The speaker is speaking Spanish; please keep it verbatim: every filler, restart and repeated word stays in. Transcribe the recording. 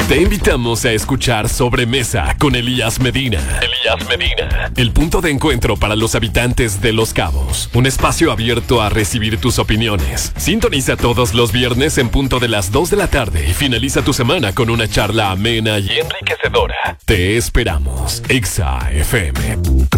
Te invitamos a escuchar Sobremesa con Elías Medina. Elías Medina. El punto de encuentro para los habitantes de Los Cabos. Un espacio abierto a recibir tus opiniones. Sintoniza todos los viernes en punto de las dos de la tarde y finaliza tu semana con una charla amena y enriquecedora. Te esperamos. Exa F M.